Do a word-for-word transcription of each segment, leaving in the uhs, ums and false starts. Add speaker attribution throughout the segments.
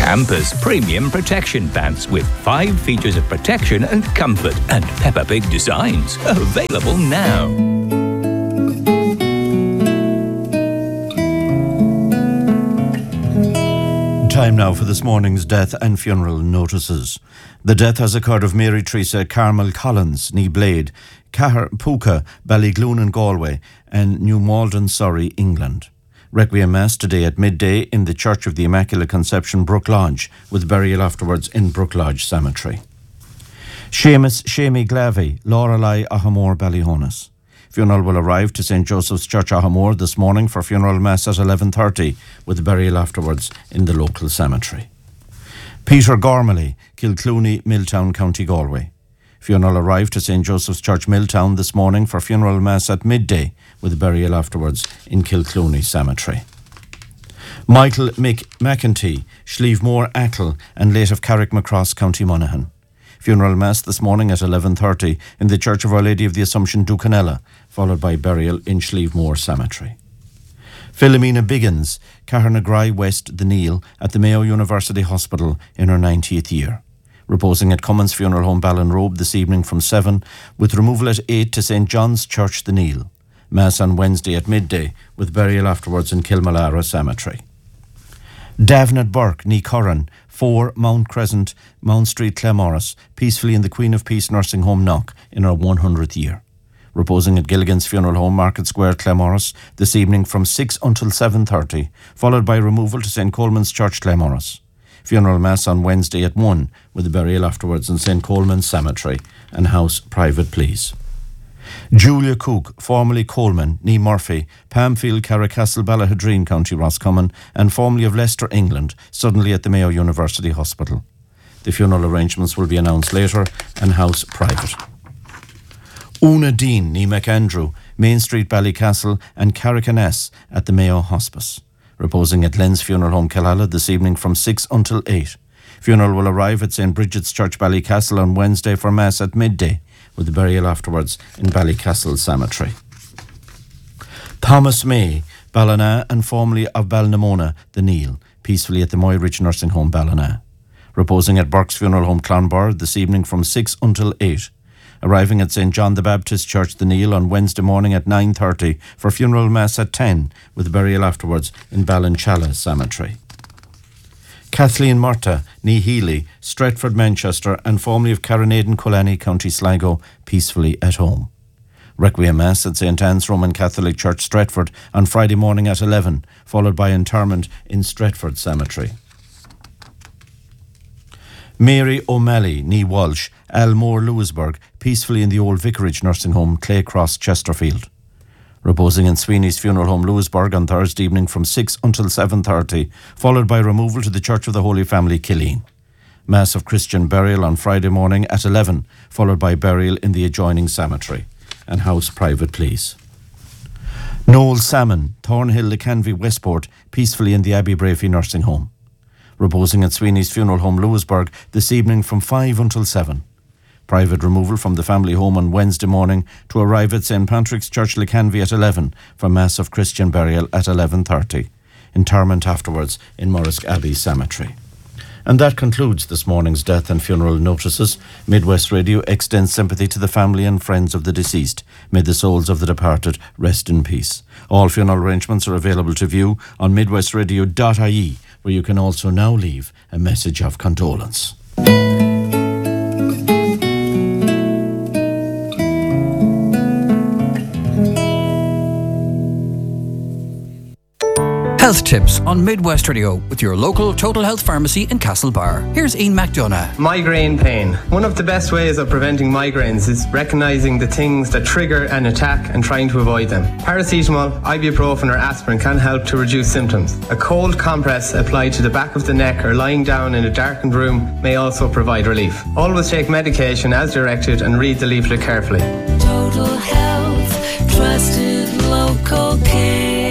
Speaker 1: Campus Premium Protection Pants with five features of protection and comfort and Peppa Pig designs. Available now.
Speaker 2: Time now for this morning's death and funeral notices. The death has occurred of Mary Teresa Carmel Collins, Ní Blade, Cahir Puka, Ballygloon in Galway, and New Malden, Surrey, England. Requiem Mass today at midday in the Church of the Immaculate Conception, Brook Lodge, with burial afterwards in Brook Lodge Cemetery. Seamus Shamey Glavey, Lorelei Ahamore, Ballyhonus. Funeral will arrive to Saint Joseph's Church, Ahamore, this morning for funeral mass at eleven thirty, with burial afterwards in the local cemetery. Peter Gormley, Kilclooney, Milltown, County Galway. Funeral arrived to Saint Joseph's Church, Milltown, this morning for funeral mass at midday, with burial afterwards in Kilclooney Cemetery. Michael Mick McEntee, Schlievemore, Achill, and late of Carrick Macross, County Monaghan. Funeral mass this morning at eleven thirty in the Church of Our Lady of the Assumption, Ducanella, followed by burial in Schlievemore Cemetery. Philomena Biggins, Cahernagrey West, The Neil, at the Mayo University Hospital in her ninetieth year. Reposing at Cummins Funeral Home, Ballinrobe, this evening from seven, with removal at eight to Saint John's Church, The Neil. Mass on Wednesday at midday, with burial afterwards in Kilmalara Cemetery. Davnat Burke, Ní Curran, four Mount Crescent, Mount Street, Claremorris, peacefully in the Queen of Peace Nursing Home, Knock, in her one hundredth year. Reposing at Gilligan's Funeral Home, Market Square, Claremorris, this evening from six until seven thirty, followed by removal to Saint Coleman's Church, Claremorris. Funeral Mass on Wednesday at one, with burial afterwards in Saint Coleman's Cemetery and house private, please. Julia Cook, formerly Coleman, Ní Murphy, Pamfield, Carricastle, Ballahadreen, County Roscommon, and formerly of Leicester, England, suddenly at the Mayo University Hospital. The funeral arrangements will be announced later and house private. Una Dean, Ní McAndrew, Main Street, Ballycastle, and Carricaness at the Mayo Hospice. Reposing at Len's Funeral Home, Killala, this evening from six until eight. Funeral will arrive at Saint Bridget's Church, Ballycastle, on Wednesday for Mass at midday, with the burial afterwards in Ballycastle Cemetery. Thomas May, Ballina, and formerly of Balnamona, The Neil, peacefully at the Moyridge Nursing Home, Ballina. Reposing at Burke's Funeral Home, Clonbur, this evening from six until eight. Arriving at Saint John the Baptist Church, The Neil, on Wednesday morning at nine thirty for funeral mass at ten, with burial afterwards in Ballinchalla Cemetery. Kathleen Murta, Ní Healy, Stretford, Manchester, and formerly of Carranaden, Colany, County Sligo, peacefully at home. Requiem Mass at Saint Anne's Roman Catholic Church, Stretford, on Friday morning at eleven, followed by interment in Stretford Cemetery. Mary O'Malley, Ní Walsh, Almore, Lewisburg, peacefully in the Old Vicarage Nursing Home, Claycross, Chesterfield. Reposing in Sweeney's Funeral Home, Lewisburg, on Thursday evening from six until seven thirty, followed by removal to the Church of the Holy Family, Killeen. Mass of Christian burial on Friday morning at eleven, followed by burial in the adjoining cemetery. And house private, please. Noel Salmon, Thornhill, Lecanvy, Westport, peacefully in the Abbey Brafey Nursing Home. Reposing at Sweeney's Funeral Home, Lewisburg, this evening from five until seven. Private removal from the family home on Wednesday morning to arrive at Saint Patrick's Church, Lecanvy at eleven for Mass of Christian burial at eleven thirty. Interment afterwards in Morrisk Abbey Cemetery. And that concludes this morning's death and funeral notices. Midwest Radio extends sympathy to the family and friends of the deceased. May the souls of the departed rest in peace. All funeral arrangements are available to view on midwest radio dot I E, where you can also now leave a message of condolence.
Speaker 3: Health tips on Midwest Radio with your local Total Health Pharmacy in Castlebar. Here's Ian McDonough.
Speaker 4: Migraine pain. One of the best ways of preventing migraines is recognising the things that trigger an attack and trying to avoid them. Paracetamol, ibuprofen or aspirin can help to reduce symptoms. A cold compress applied to the back of the neck or lying down in a darkened room may also provide relief. Always take medication as directed and read the leaflet carefully.
Speaker 5: Total Health, trusted local care.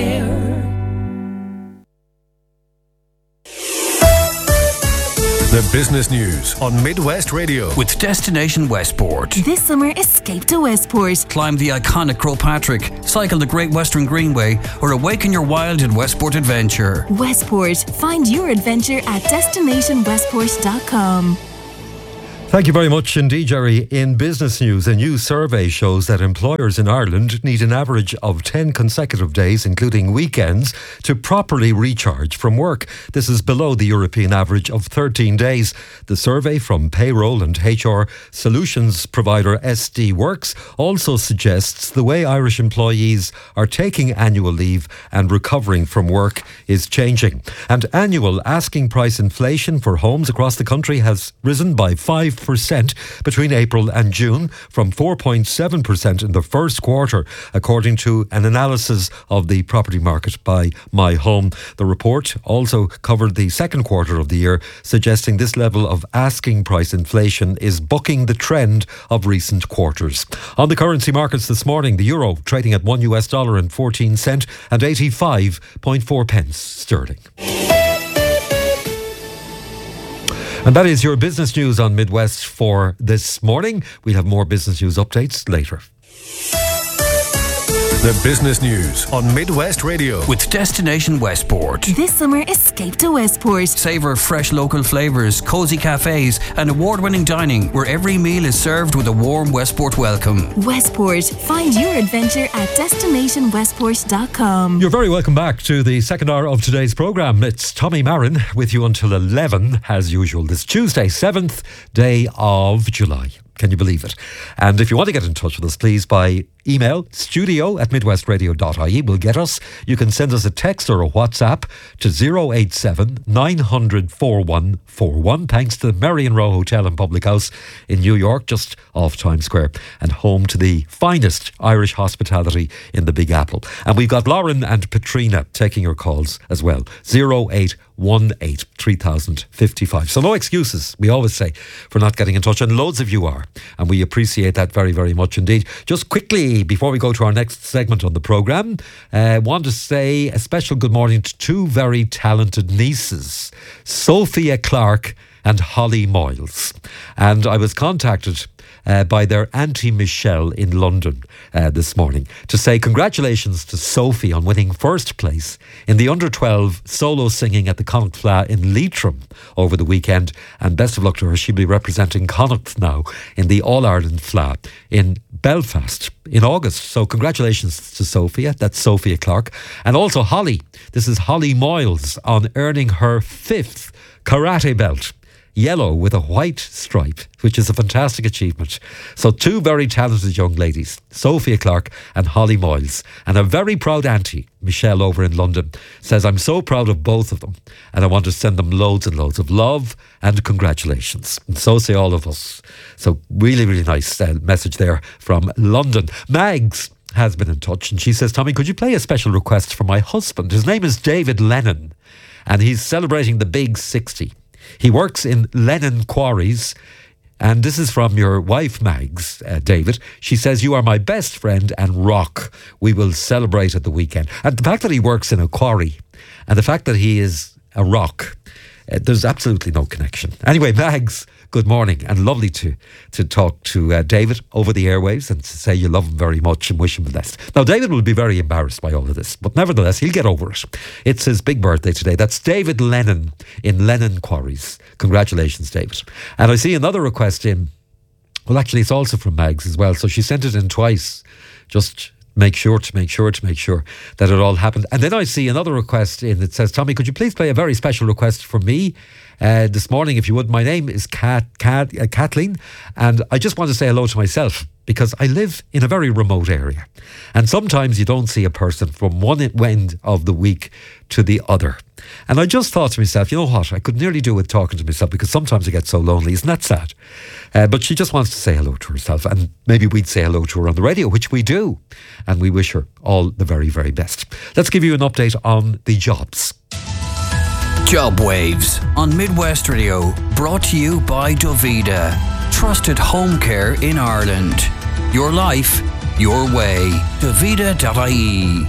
Speaker 6: The business news on Midwest Radio.
Speaker 3: With Destination Westport.
Speaker 7: This summer, escape to Westport.
Speaker 3: Climb the iconic Croagh Patrick, cycle the Great Western Greenway, or awaken your wild in Westport Adventure.
Speaker 7: Westport. Find your adventure at destination westport dot com.
Speaker 8: Thank you very much indeed, Jerry. In business news, a new survey shows that employers in Ireland need an average of ten consecutive days, including weekends, to properly recharge from work. This is below the European average of thirteen days. The survey from payroll and H R solutions provider S D Works also suggests the way Irish employees are taking annual leave and recovering from work is changing. And annual asking price inflation for homes across the country has risen by five percent between April and June, from four point seven percent in the first quarter, according to an analysis of the property market by My Home. The report also covered the second quarter of the year, suggesting this level of asking price inflation is bucking the trend of recent quarters. On the currency markets this morning, the euro trading at one U S dollar and fourteen cent and eighty-five point four pence sterling. And that is your business news on Midwest for this morning. We'll have more business news updates later.
Speaker 6: The business news on Midwest Radio.
Speaker 3: With Destination Westport.
Speaker 7: This summer, escape to Westport.
Speaker 3: Savour fresh local flavours, cosy cafes and award-winning dining where every meal is served with a warm Westport welcome.
Speaker 7: Westport. Find your adventure at destination westport dot com.
Speaker 8: You're very welcome back to the second hour of today's programme. It's Tommy Marin with you until eleven, as usual, this Tuesday, seventh day of July. Can you believe it? And if you want to get in touch with us, please, by email, studio at midwestradio dot I E will get us. You can send us a text or a WhatsApp to zero eight seven nine hundred forty-one forty-one, thanks to the Merrion Row Hotel and Public House in New York, just off Times Square, and home to the finest Irish hospitality in the Big Apple. And we've got Lauren and Katrina taking your calls as well. zero eight one eight three thousand fifty-five. So no excuses, we always say, for not getting in touch, and loads of you are, and we appreciate that very, very much indeed. Just quickly, before we go to our next segment on the programme, I uh, want to say a special good morning to two very talented nieces, Sophia Clark and Holly Moyles. And I was contacted Uh, by their Auntie Michelle in London uh, this morning to say congratulations to Sophie on winning first place in the under twelve solo singing at the Connacht Fleadh in Leitrim over the weekend, and best of luck to her. She'll be representing Connacht now in the All-Ireland Fleadh in Belfast in August. So congratulations to Sophia. That's Sophia Clark. And also Holly. This is Holly Moyles on earning her fifth karate belt, yellow with a white stripe, which is a fantastic achievement. So two very talented young ladies, Sophia Clark and Holly Moyles, and a very proud auntie, Michelle over in London, says, I'm so proud of both of them and I want to send them loads and loads of love and congratulations. And so say all of us. So really, really nice uh, message there from London. Mags has been in touch and she says, Tommy, could you play a special request for my husband? His name is David Lennon and he's celebrating the big sixty. He works in Lennon Quarries, and this is from your wife, Mags, uh, David. She says, you are my best friend and rock. We will celebrate at the weekend. And the fact that he works in a quarry and the fact that he is a rock, uh, there's absolutely no connection. Anyway, Mags, good morning, and lovely to to talk to uh, David over the airwaves and to say you love him very much and wish him the best. Now, David will be very embarrassed by all of this, but nevertheless, he'll get over it. It's his big birthday today. That's David Lennon in Lennon Quarries. Congratulations, David. And I see another request in, well, actually, it's also from Mags as well, so she sent it in twice, just make sure to make sure to make sure that it all happened. And then I see another request in that says, Tommy, could you please play a very special request for me uh, this morning, if you would? My name is Kat, Kat, uh, Kathleen, and I just want to say hello to myself because I live in a very remote area. And sometimes you don't see a person from one end of the week to the other. And I just thought to myself, you know what, I could nearly do with talking to myself because sometimes I get so lonely. Isn't that sad? Uh, but she just wants to say hello to herself, and maybe we'd say hello to her on the radio, which we do. And we wish her all the very, very best. Let's give you an update on the jobs.
Speaker 3: Job Waves on Midwest Radio, brought to you by Dovida, trusted home care in Ireland. Your life, your way. Dovida dot I E.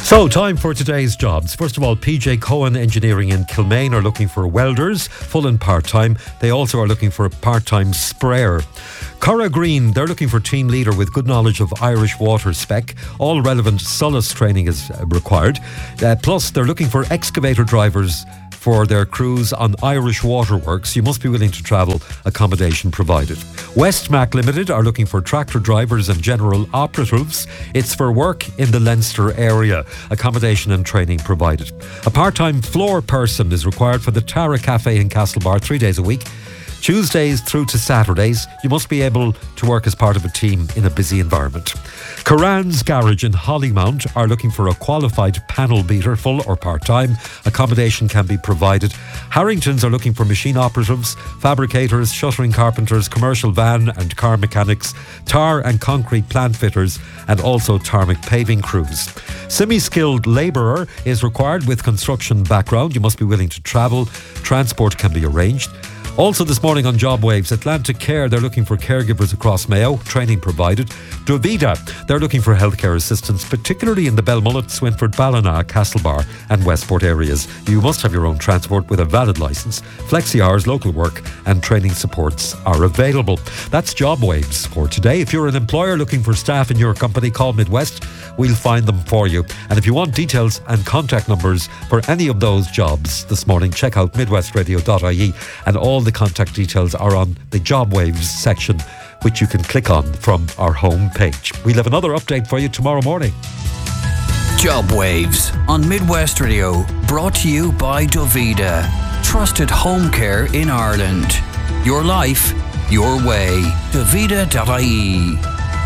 Speaker 8: So, time for today's jobs. First of all, P J Cohen Engineering in Kilmaine are looking for welders, full and part-time. They also are looking for a part-time sprayer. Cora Green, they're looking for team leader with good knowledge of Irish water spec. All relevant SOLAS training is required. Uh, plus, they're looking for excavator drivers for their crews on Irish waterworks. You must be willing to travel, accommodation provided. Westmac Limited are looking for tractor drivers and general operatives. It's for work in the Leinster area, accommodation and training provided. A part-time floor person is required for the Tara Cafe in Castlebar, three days a week. Tuesdays through to Saturdays, you must be able to work as part of a team in a busy environment. Curran's Garage in Hollymount are looking for a qualified panel beater, full or part-time. Accommodation can be provided. Harringtons are looking for machine operatives, fabricators, shuttering carpenters, commercial van and car mechanics, tar and concrete plant fitters, and also tarmac paving crews. Semi-skilled labourer is required with construction background. You must be willing to travel. Transport can be arranged. Also this morning on Job Waves, Atlantic Care, they're looking for caregivers across Mayo, training provided. Drovida, they're looking for healthcare assistance, particularly in the Belmullet, Swinford, Ballina, Castlebar and Westport areas. You must have your own transport with a valid licence. Flexi hours, local work and training supports are available. That's Job Waves for today. If you're an employer looking for staff in your company, call Midwest. We'll find them for you. And if you want details and contact numbers for any of those jobs this morning, check out midwest radio dot I E, and all the contact details are on the Job Waves section, which you can click on from our home page. We'll have another update for you tomorrow morning.
Speaker 3: Job Waves on Midwest Radio, brought to you by Dovida. Trusted home care in Ireland. Your life, your way. Dovida dot I E.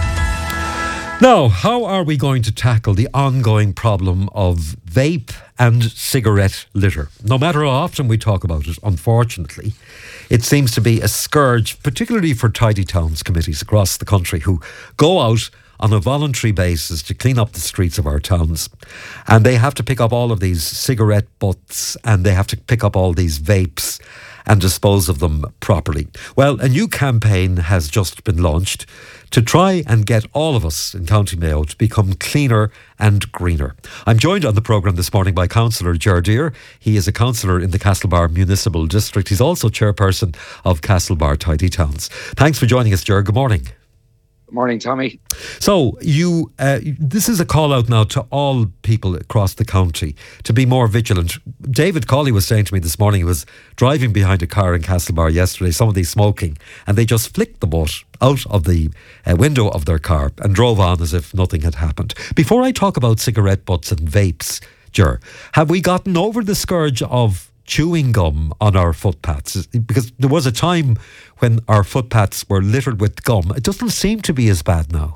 Speaker 8: Now, how are we going to tackle the ongoing problem of vape and cigarette litter? No matter how often we talk about it, unfortunately, it seems to be a scourge, particularly for tidy towns committees across the country who go out on a voluntary basis to clean up the streets of our towns. And they have to pick up all of these cigarette butts and they have to pick up all these vapes and dispose of them properly. Well, a new campaign has just been launched to try and get all of us in County Mayo to become cleaner and greener. I'm joined on the programme this morning by Councillor Ger Deere. He is a councillor in the Castlebar Municipal District. He's also chairperson of Castlebar Tidy Towns. Thanks for joining us, Ger. Good morning.
Speaker 9: Morning, Tommy.
Speaker 8: So you, uh, this is a call out now to all people across the county to be more vigilant. David Cawley was saying to me this morning, he was driving behind a car in Castlebar yesterday, somebody smoking, and they just flicked the butt out of the uh, window of their car and drove on as if nothing had happened. Before I talk about cigarette butts and vapes, Ger, have we gotten over the scourge of chewing gum on our footpaths? Because there was a time when our footpaths were littered with gum. It doesn't seem to be as bad now.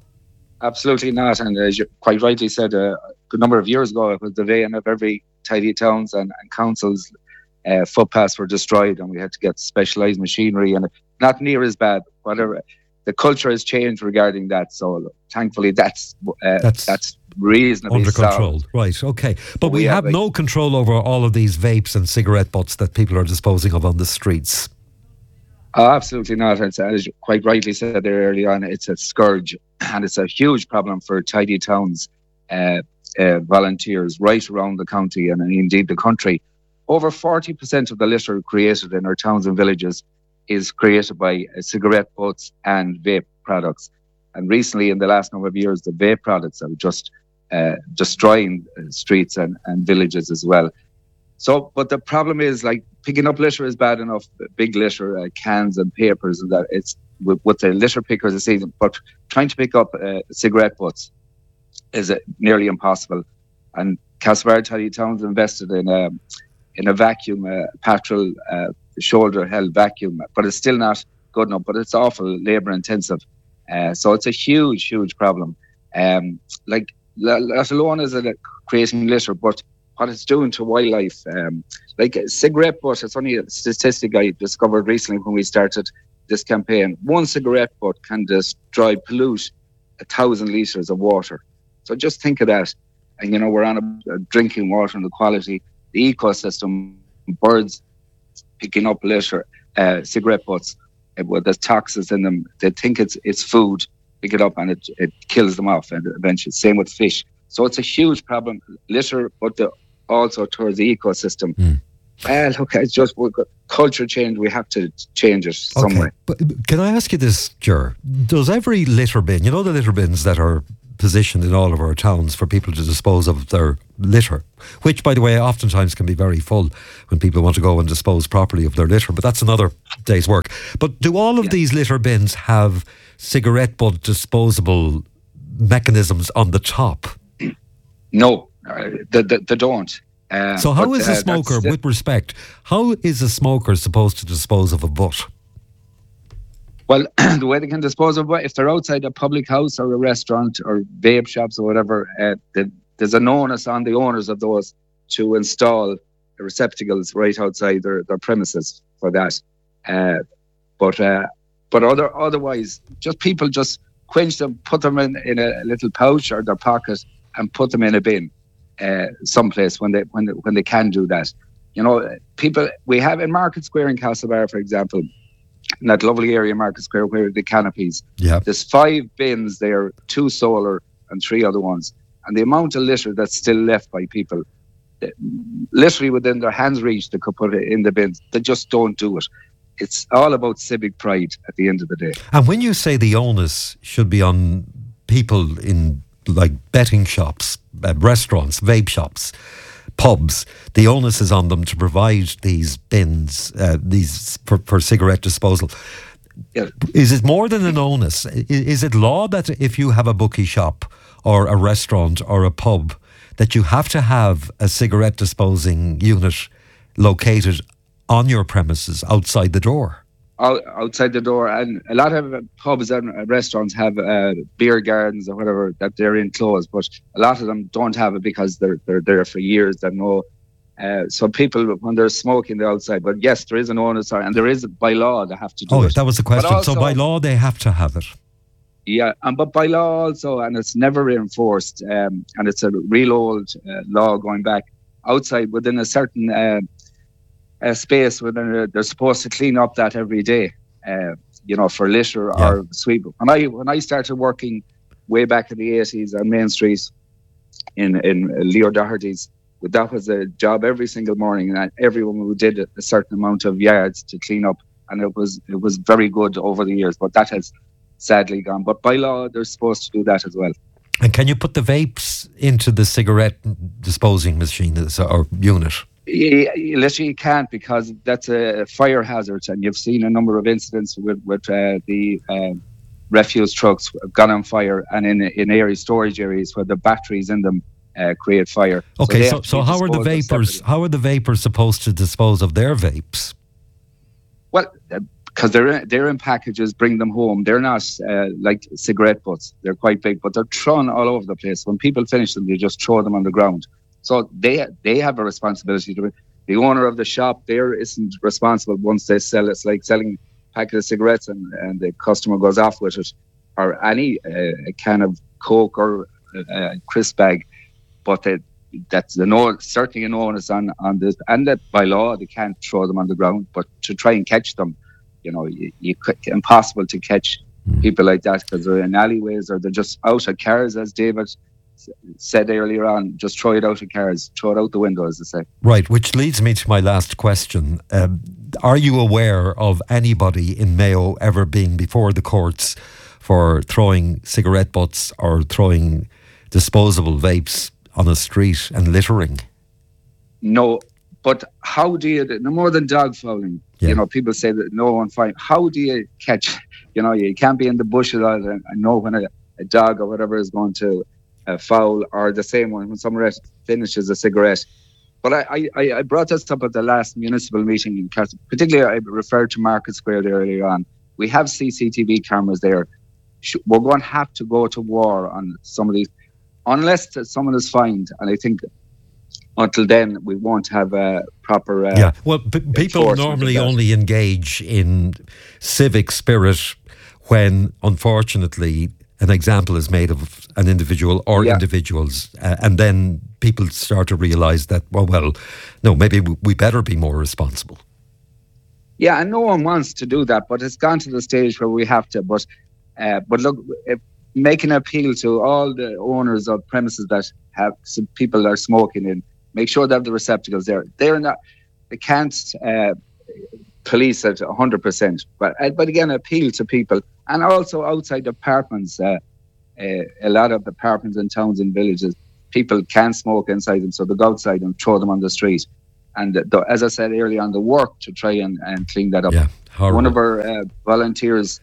Speaker 9: Absolutely not. And as you quite rightly said, uh, a good number of years ago, it was the vein of every tidy towns and, and councils. Uh, footpaths were destroyed and we had to get specialised machinery, and not near as bad. Whatever, the culture has changed regarding that. So thankfully that's uh, that's, that's reasonably
Speaker 8: under
Speaker 9: solid.
Speaker 8: control. Right, okay. But we, we have
Speaker 9: like,
Speaker 8: no control over all of these vapes and cigarette butts that people are disposing of on the streets.
Speaker 9: Oh, absolutely not. It's, as you quite rightly said there early on, it's a scourge and it's a huge problem for tidy towns uh, uh, volunteers right around the county and indeed the country. Over forty percent of the litter created in our towns and villages is created by uh, cigarette butts and vape products. And recently, in the last number of years, the vape products are just uh, destroying uh, streets and, and villages as well. So, but the problem is, like, picking up litter is bad enough, big litter, uh, cans and papers, and that it's with, with the litter pickers this season. But trying to pick up uh, cigarette butts is uh, nearly impossible. And Castlebar Tidy Towns invested in a in a vacuum, uh, patrol uh, shoulder-held vacuum, but it's still not good enough. But it's awful labour-intensive, uh, so it's a huge, huge problem. Um, like, let alone is it creating litter, but what it's doing to wildlife. Um, like a cigarette butt, it's only a statistic I discovered recently when we started this campaign. One cigarette butt can destroy, pollute a thousand litres of water. So just think of that. And, you know, we're on a, a drinking water and the quality, the ecosystem, birds picking up litter, uh, cigarette butts, uh, well, there's toxins in them. They think it's it's food, pick it up and it, it kills them off. And eventually, same with fish. So it's a huge problem, litter, but the, also towards the ecosystem.
Speaker 8: Mm.
Speaker 9: Uh, look, it's just we've got culture change. We have to change it some
Speaker 8: Okay.
Speaker 9: way.
Speaker 8: But can I ask you this, Ger? Does every litter bin, you know the litter bins that are positioned in all of our towns for people to dispose of their litter, which, by the way, oftentimes can be very full when people want to go and dispose properly of their litter, but that's another day's work. But do all of
Speaker 9: Yeah.
Speaker 8: these litter bins have cigarette butt disposable mechanisms on the top?
Speaker 9: No, uh, they, they, they don't. Uh,
Speaker 8: So how
Speaker 9: but,
Speaker 8: is a
Speaker 9: uh,
Speaker 8: smoker,
Speaker 9: that's the-
Speaker 8: with respect, how is a smoker supposed to dispose of a butt?
Speaker 9: Well, the way they can dispose of it, if they're outside a public house or a restaurant or vape shops or whatever, uh, the, there's an onus on the owners of those to install receptacles right outside their, their premises for that. Uh, but uh, but other otherwise, just people just quench them, put them in, in a little pouch or their pocket, and put them in a bin, uh, someplace when they when they, when they can do that. You know, people we have in Market Square in Castlebar, for example. In that lovely area, Market Square, where the canopies.
Speaker 8: Yeah.
Speaker 9: There's five bins there, two solar and three other ones. And the amount of litter that's still left by people, eh, literally within their hands reach, they could put it in the bins. They just don't do it. It's all about civic pride at the end of the day.
Speaker 8: And when you say the onus should be on people in like betting shops, uh, restaurants, vape shops, pubs, the onus is on them to provide these bins, uh, these for, for cigarette disposal.
Speaker 9: Yeah.
Speaker 8: Is it more than an onus? I- Is it law that if you have a bookie shop or a restaurant or a pub, that you have to have a cigarette disposing unit located on your premises outside the door?
Speaker 9: Out, outside the door, and a lot of pubs and restaurants have uh, beer gardens or whatever that they're enclosed, but a lot of them don't have it because they're they're there for years. They know, uh, so people when they're smoking they're outside. But yes, there is an onus, and there is by law they have to do
Speaker 8: Oh,
Speaker 9: it.
Speaker 8: that was the
Speaker 9: But
Speaker 8: question. So
Speaker 9: also-
Speaker 8: by law, they have to have it.
Speaker 9: Yeah, and but by law also, and it's never enforced, um, and it's a real old uh, law going back outside within a certain uh, uh, space within a, they're supposed to clean up that every day, uh, you know, for litter
Speaker 8: Yeah.
Speaker 9: or sweep. When I when I started working way back in the eighties on Main Street in in uh, Leo Doherty's, that was a job every single morning, and everyone who did a certain amount of yards to clean up, and it was it was very good over the years, but that has sadly gone. But by law, they're supposed to do that as well.
Speaker 8: And can you put the vapes into the cigarette disposing machine or unit?
Speaker 9: You, you literally can't, because that's a fire hazard, and you've seen a number of incidents with with uh, the uh, refuse trucks gone on fire, and in in area storage areas where the batteries in them uh, create fire.
Speaker 8: Okay,
Speaker 9: they
Speaker 8: so
Speaker 9: have to
Speaker 8: so
Speaker 9: be
Speaker 8: how are the
Speaker 9: disposed of
Speaker 8: vapors?
Speaker 9: separately.
Speaker 8: How are the vapors supposed to dispose of their vapes?
Speaker 9: Well, because they're in, they're in packages, bring them home. They're not uh, like cigarette butts. They're quite big, but they're thrown all over the place. When people finish them, they just throw them on the ground. So they they have a responsibility to it. The owner of the shop there isn't responsible once they sell. It's like selling a packet of cigarettes and, and the customer goes off with it, or any uh, a can of Coke or a, a crisp bag. But they, that's the no certainly an onus on on this, and that by law they can't throw them on the ground. But to try and catch them, you know, you, you impossible to catch people like that, because they're in alleyways or they're just out of cars, as David s- said earlier on. Just throw it out of cars, throw it out the window, as they say.
Speaker 8: Right, which leads me to my last question. Um, are you aware of anybody in Mayo ever being before the courts for throwing cigarette butts or throwing disposable vapes on a street and littering?
Speaker 9: No, but how do you, no more than dog fouling,
Speaker 8: Yeah.
Speaker 9: you know, people say that no one find, how do you catch, you know, you can't be in the bushes and, and know when a, a dog or whatever is going to uh, foul, or the same one when someone finishes a cigarette. But I, I, I brought this up at the last municipal meeting in Castle, particularly I referred to Market Square there earlier on. We have C C T V cameras there. Sh- We're going to have to go to war on some of these, unless someone is fined, and I think until then, we won't have a proper. Uh,
Speaker 8: Yeah, well, p- people
Speaker 9: enforcement
Speaker 8: normally
Speaker 9: of that.
Speaker 8: only engage in civic spirit when, unfortunately, an example is made of an individual or
Speaker 9: Yeah.
Speaker 8: individuals, uh, and then people start to realise that, well, well, no, maybe we, we better be more responsible.
Speaker 9: Yeah, and no one wants to do that, but it's gone to the stage where we have to. But, uh, but look, if make an appeal to all the owners of premises that have some people that are smoking in. Make sure they have the receptacles there. They're not, they can't uh, police it one hundred percent. But uh, but again, appeal to people. And also outside apartments, uh, uh, a lot of apartments in towns and villages, people can smoke inside them, so they go outside and throw them on the street. And the, as I said earlier on, the work to try and, and clean that up.
Speaker 8: Yeah,
Speaker 9: one of our uh, volunteers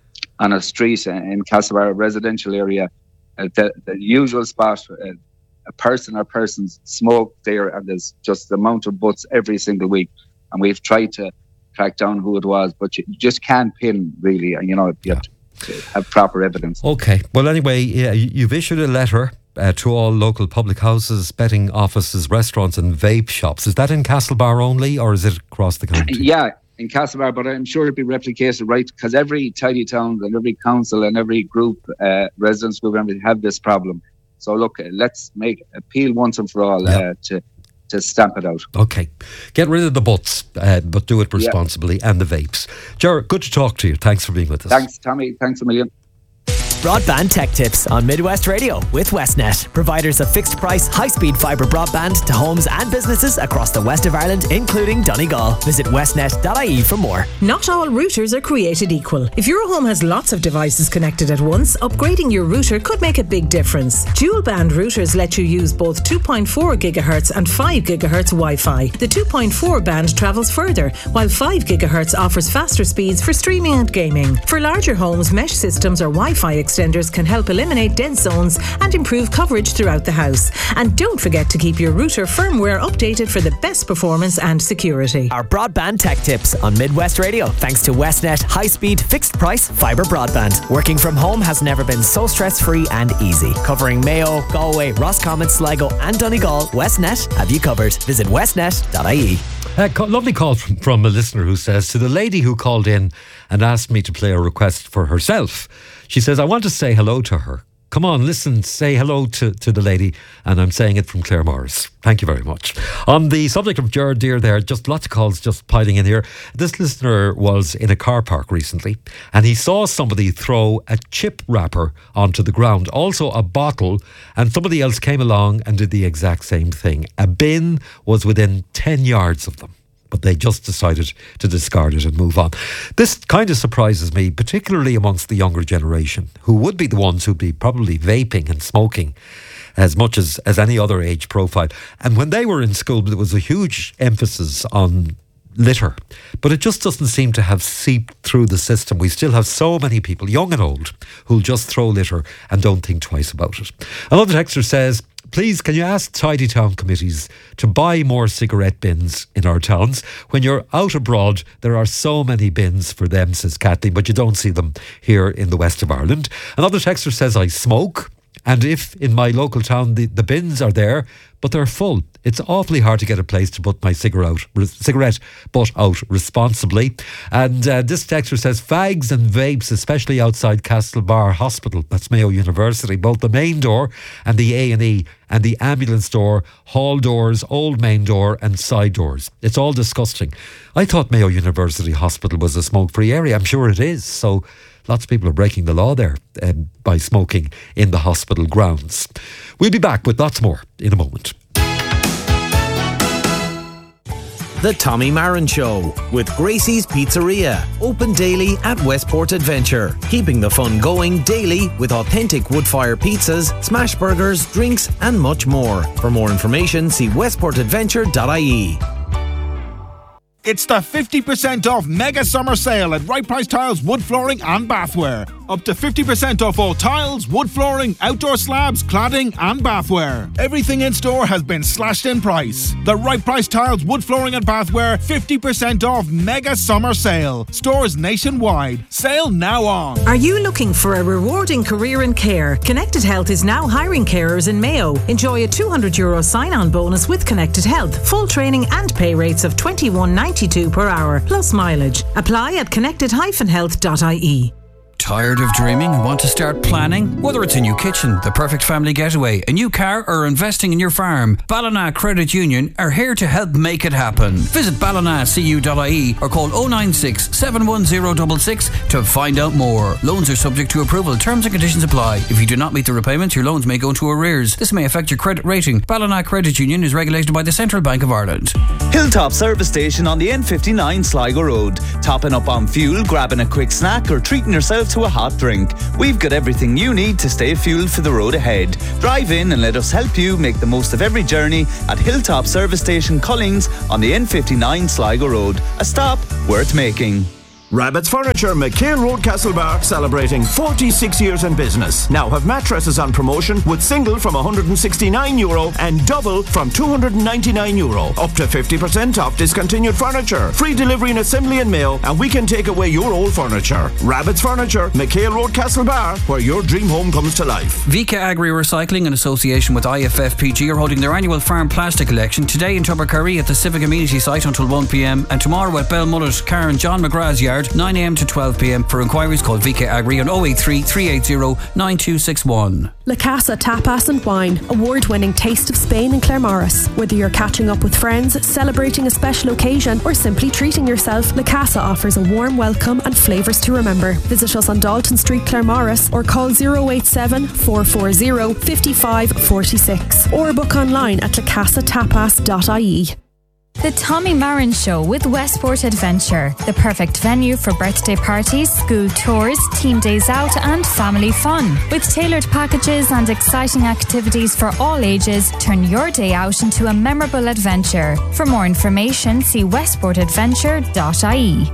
Speaker 9: on a street in Castlebar, a residential area, uh, the, the usual spot, uh, a person or persons smoke there, and there's just the amount of butts every single week. And we've tried to track down who it was, but you just can't pin, really. And, you know, you yeah. have to have proper evidence.
Speaker 8: Okay. Well, anyway, yeah, you've issued a letter uh, to all local public houses, betting offices, restaurants and vape shops. Is that in Castlebar only, or is it across the county?
Speaker 9: Yeah, in Castlebar, but I'm sure it'll be replicated, right? Because every tidy town and every council and every group, uh, residents group, have this problem. So look, let's make appeal once and for all
Speaker 8: yeah.
Speaker 9: uh, to to stamp it out.
Speaker 8: Okay. Get rid of the butts, uh, but do it responsibly, yeah. and the vapes. Ger, good to talk to you. Thanks for being with us.
Speaker 9: Thanks, Tommy. Thanks a million.
Speaker 10: Broadband Tech Tips on Midwest Radio with Westnet, providers of fixed price, high speed fibre broadband to homes and businesses across the west of Ireland, including Donegal. Visit westnet dot I E for more.
Speaker 11: Not all routers are created equal. If your home has lots of devices connected at once, upgrading your router could make a big difference. Dual band routers let you use both two point four gigahertz and five gigahertz Wi-Fi. The two point four band travels further, while five gigahertz offers faster speeds for streaming and gaming. For larger homes, mesh systems or Wi-Fi extenders can help eliminate dead zones and improve coverage throughout the house. And don't forget to keep your router firmware updated for the best performance and security.
Speaker 10: Our Broadband Tech Tips on Midwest Radio, thanks to Westnet high-speed, fixed-price fibre broadband. Working from home has never been so stress-free and easy. Covering Mayo, Galway, Roscommon, Sligo and Donegal, Westnet have you covered. Visit westnet dot I E.
Speaker 8: A uh, lovely call from, from a listener who says, to the lady who called in and asked me to play a request for herself, she says, I want to say hello to her. Come on, listen, say hello to, to the lady. And I'm saying it from Claire Morris. Thank you very much. On the subject of Gerard Deere there, just lots of calls just piling in here. This listener was in a car park recently and he saw somebody throw a chip wrapper onto the ground, also a bottle, and somebody else came along and did the exact same thing. A bin was within ten yards of them, but they just decided to discard it and move on. This kind of surprises me, particularly amongst the younger generation, who would be the ones who'd be probably vaping and smoking as much as, as any other age profile. And when they were in school, there was a huge emphasis on litter, but it just doesn't seem to have seeped through the system. We still have so many people, young and old, who'll just throw litter and don't think twice about it. Another texter says, please, can you ask tidy town committees to buy more cigarette bins in our towns? When you're out abroad, there are so many bins for them, says Kathleen, but you don't see them here in the west of Ireland. Another texter says, I smoke, and if in my local town the, the bins are there, but they're full, it's awfully hard to get a place to put my cigarette, cigarette butt out responsibly. And uh, this texter says, fags and vapes, especially outside Castlebar Hospital, that's Mayo University, both the main door and the A and E and the ambulance door, hall doors, old main door and side doors. It's all disgusting. I thought Mayo University Hospital was a smoke-free area. I'm sure it is. So lots of people are breaking the law there um, by smoking in the hospital grounds. We'll be back with lots more in a moment.
Speaker 12: The Tommy Marin Show with Gracie's Pizzeria. Open daily at Westport Adventure. Keeping the fun going daily with authentic wood-fire pizzas, smash burgers, drinks and much more. For more information, see westport adventure dot I E.
Speaker 13: It's the fifty percent off mega summer sale at Right Price Tiles, Wood Flooring and Bathware. Up to fifty percent off all tiles, wood flooring, outdoor slabs, cladding and bathware. Everything in store has been slashed in price. The Right Price Tiles, Wood Flooring and Bathware fifty percent off mega summer sale. Stores nationwide. Sale now on.
Speaker 11: Are you looking for a rewarding career in care? Connected Health is now hiring carers in Mayo. Enjoy a two hundred euro sign-on bonus with Connected Health. Full training and pay rates of twenty-one ninety-two per hour plus mileage. Apply at connected dash health dot I E.
Speaker 3: Tired of dreaming and want to start planning? Whether it's a new kitchen, the perfect family getaway, a new car, or investing in your farm, Ballina Credit Union are here to help make it happen. Visit ballina c u dot i e or call oh nine six, seven one zero six six to find out more. Loans are subject to approval. Terms and conditions apply. If you do not meet the repayments, your loans may go into arrears. This may affect your credit rating. Ballina Credit Union is regulated by the Central Bank of Ireland.
Speaker 14: Hilltop Service Station on the N fifty-nine Sligo Road. Topping up on fuel, grabbing a quick snack or treating yourself to a hot drink. We've got everything you need to stay fueled for the road ahead. Drive in and let us help you make the most of every journey at Hilltop Service Station Cullings on the N fifty-nine Sligo Road. A stop worth making.
Speaker 15: Rabbit's Furniture, McHale Road, Castlebar, celebrating forty-six years in business. Now have mattresses on promotion with single from one hundred sixty-nine euro and double from two hundred ninety-nine euro. Up to fifty percent off discontinued furniture. Free delivery and assembly in Mayo, and we can take away your old furniture. Rabbit's Furniture, McHale Road, Castlebar, where your dream home comes to life.
Speaker 3: V K Agri Recycling in association with I F F P G are holding their annual farm plastic collection today in Tubbercurry at the Civic Amenity site until one p m and tomorrow at Belmullet, Karen John McGrath's yard, nine a m to twelve p m. For inquiries, call V K Agri on oh eight three, three eight zero, nine two six one.
Speaker 16: La Casa Tapas and Wine, award-winning Taste of Spain in Claremorris. Whether you're catching up with friends, celebrating a special occasion, or simply treating yourself, La Casa offers a warm welcome and flavours to remember. Visit us on Dalton Street, Claremorris, or call oh eight seven, four four zero, five five four six or book online at la casa tapas dot i e.
Speaker 17: The Tommy Marin Show with Westport Adventure, the perfect venue for birthday parties, school tours, team days out and family fun. With tailored packages and exciting activities for all ages, turn your day out into a memorable adventure. For more information, see westport adventure dot i e.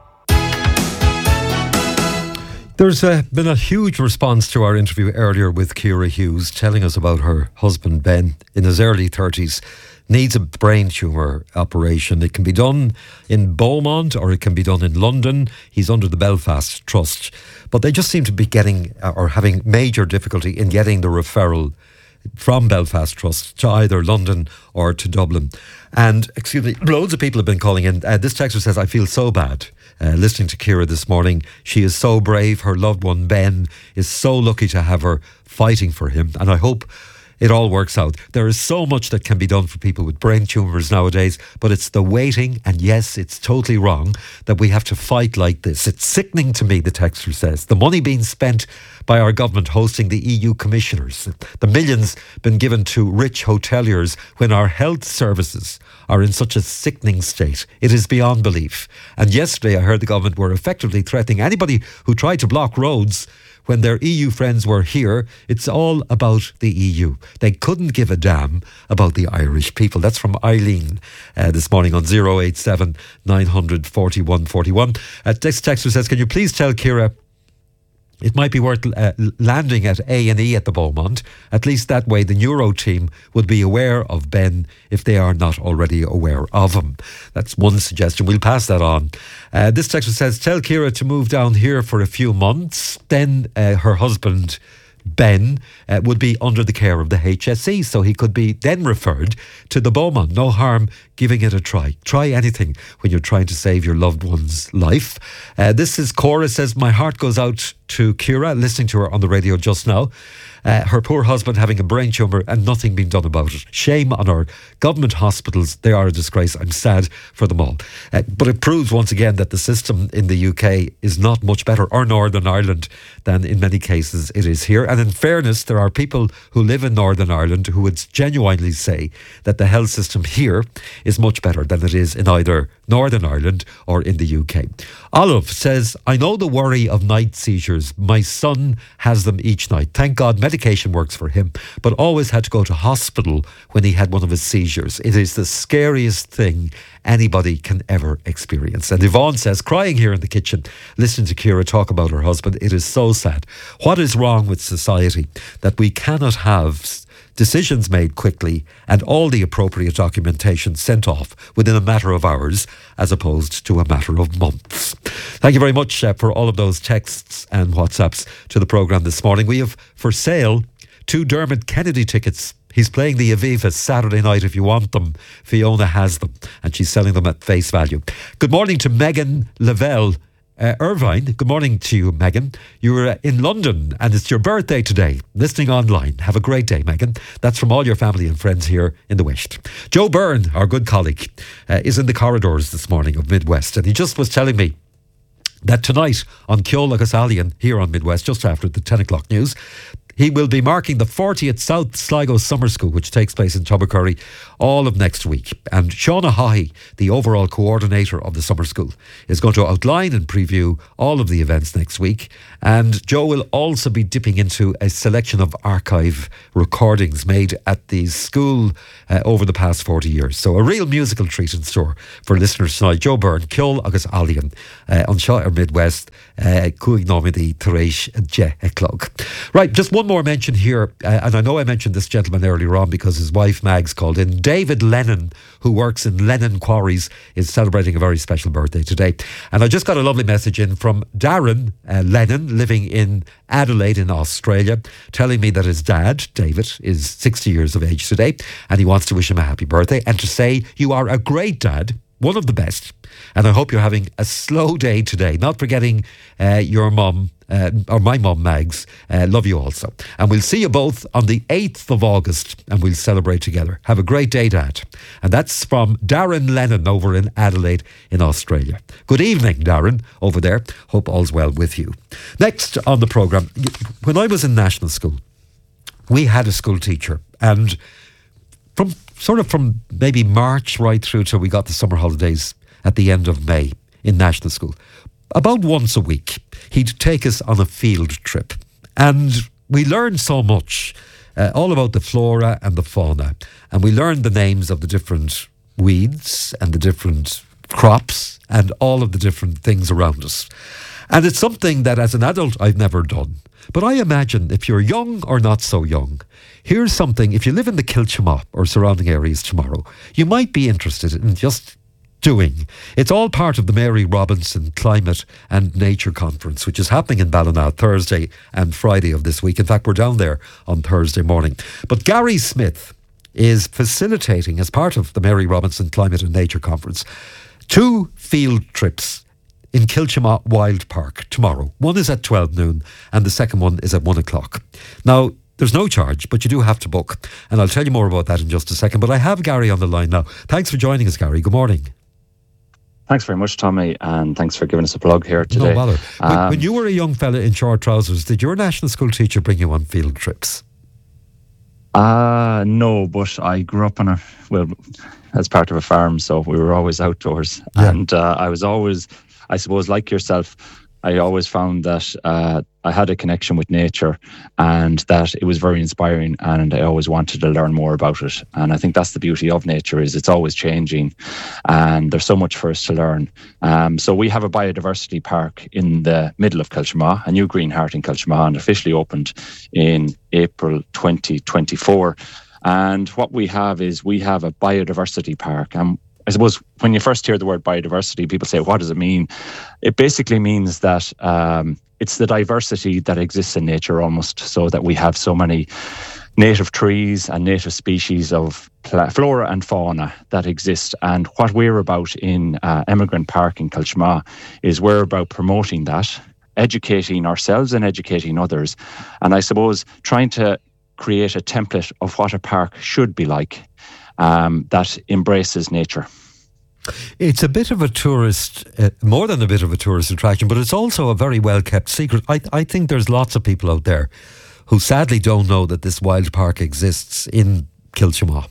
Speaker 8: There's uh, been a huge response to our interview earlier with Ciara Hughes, telling us about her husband Ben in his early thirties. Needs a brain tumour operation. It can be done in Beaumont or it can be done in London. He's under the Belfast Trust. But they just seem to be getting or having major difficulty in getting the referral from Belfast Trust to either London or to Dublin. And, excuse me, loads of people have been calling in. Uh, this texter says, I feel so bad uh, listening to Ciara this morning. She is so brave. Her loved one, Ben, is so lucky to have her fighting for him. And I hope it all works out. There is so much that can be done for people with brain tumours nowadays, but it's the waiting, and yes, it's totally wrong, that we have to fight like this. It's sickening to me, the texter says. The money being spent by our government hosting the E U commissioners, the millions been given to rich hoteliers when our health services are in such a sickening state. It is beyond belief. And yesterday I heard the government were effectively threatening anybody who tried to block roads when their E U friends were here. It's all about the E U. They couldn't give a damn about the Irish people. That's from Eileen uh, this morning on oh eight seven, nine hundred, forty-one forty-one. Uh, this texter says, can you please tell Ciara it might be worth uh, landing at A and E at the Beaumont. At least that way the neuro team would be aware of Ben if they are not already aware of him. That's one suggestion. We'll pass that on. Uh, this texter says, tell Ciara to move down here for a few months. Then uh, her husband, Ben, uh, would be under the care of the H S E, so he could be then referred to the Beaumont. No harm giving it a try. Try anything when you're trying to save your loved one's life. Uh, this is Cora, says, my heart goes out to Ciara, listening to her on the radio just now. Uh, her poor husband having a brain tumour and nothing being done about it. Shame on our government hospitals. They are a disgrace. I'm sad for them all. Uh, but it proves once again that the system in the U K is not much better, or Northern Ireland, than in many cases it is here. And in fairness, there are people who live in Northern Ireland who would genuinely say that the health system here is much better than it is in either Northern Ireland or in the U K. Olive says, I know the worry of night seizures. My son has them each night. Thank God medication works for him, but always had to go to hospital when he had one of his seizures. It is the scariest thing anybody can ever experience. And Yvonne says, crying here in the kitchen, listening to Ciara talk about her husband, it is so sad. What is wrong with society that we cannot have decisions made quickly and all the appropriate documentation sent off within a matter of hours as opposed to a matter of months? Thank you very much uh, for all of those texts and WhatsApps to the programme this morning. We have for sale two Dermot Kennedy tickets. He's playing the Aviva Saturday night. If you want them, Fiona has them and she's selling them at face value. Good morning to Megan Lavelle Uh, Irvine, good morning to you, Megan. You're uh, in London and it's your birthday today. Listening online. Have a great day, Megan. That's from all your family and friends here in the West. Joe Byrne, our good colleague, uh, is in the corridors this morning of Midwest, and he just was telling me that tonight on Ceol agus Allian here on Midwest, just after the ten o'clock news, he will be marking the fortieth South Sligo Summer School, which takes place in Tubbercurry all of next week. And Shauna Haughey, the overall coordinator of the summer school, is going to outline and preview all of the events next week. And Joe will also be dipping into a selection of archive recordings made at the school uh, over the past forty years. So a real musical treat in store for listeners tonight. Joe Byrne, Ceol agus Allian, uh, on Shaw Midwest, Cúig Nómadaí tar éis de Eclog. Right, just one more mention here, uh, and I know I mentioned this gentleman earlier on because his wife Mags called in. David Lennon, who works in Lennon Quarries, is celebrating a very special birthday today. And I just got a lovely message in from Darren uh, Lennon, living in Adelaide in Australia, telling me that his dad, David, is sixty years of age today, and he wants to wish him a happy birthday and to say you are a great dad, one of the best, and I hope you're having a slow day today, not forgetting uh, your mum, uh, or my mum Mags. Uh, love you also. And we'll see you both on the eighth of August and we'll celebrate together. Have a great day, Dad. And that's from Darren Lennon over in Adelaide in Australia. Good evening, Darren, over there. Hope all's well with you. Next on the programme, when I was in national school, we had a school teacher, and from sort of from maybe March right through till we got the summer holidays at the end of May in national school, about once a week, he'd take us on a field trip. And we learned so much, uh, all about the flora and the fauna. And we learned the names of the different weeds and the different crops and all of the different things around us. And it's something that as an adult I've never done. But I imagine if you're young or not so young, here's something, if you live in the Kiltimagh or surrounding areas tomorrow, you might be interested in just doing. It's all part of the Mary Robinson Climate and Nature Conference, which is happening in Ballina Thursday and Friday of this week. In fact, we're down there on Thursday morning. But Gary Smith is facilitating, as part of the Mary Robinson Climate and Nature Conference, two field trips in Kiltimagh Wild Park tomorrow. One is at twelve noon and the second one is at one o'clock. Now, there's no charge, but you do have to book. And I'll tell you more about that in just a second. But I have Gary on the line now. Thanks for joining us, Gary. Good morning.
Speaker 18: Thanks very much, Tommy, and thanks for giving us a plug here today.
Speaker 8: No bother.
Speaker 18: Um,
Speaker 8: when, when you were a young fella in short trousers, did your national school teacher bring you on field trips?
Speaker 18: Uh, no, but I grew up on a, well, as part of a farm, so we were always outdoors. Yeah. And uh, I was always, I suppose, like yourself, I always found that uh, I had a connection with nature and that it was very inspiring, and I always wanted to learn more about it. And I think that's the beauty of nature, is it's always changing and there's so much for us to learn. Um, so we have a biodiversity park in the middle of Kiltimagh, a new green heart in Kiltimagh, and officially opened in April twenty twenty-four. And what we have is we have a biodiversity park. And I suppose when you first hear the word biodiversity, people say, what does it mean? It basically means that um, it's the diversity that exists in nature almost, so that we have so many native trees and native species of flora and fauna that exist. And what we're about in uh, Emigrant Park in Kiltimagh is we're about promoting that, educating ourselves and educating others. And I suppose trying to create a template of what a park should be like. Um, that embraces nature.
Speaker 8: It's a bit of a tourist, uh, more than a bit of a tourist attraction, but it's also a very well kept secret. I, I think there's lots of people out there who sadly don't know that this wild park exists in Kiltimagh.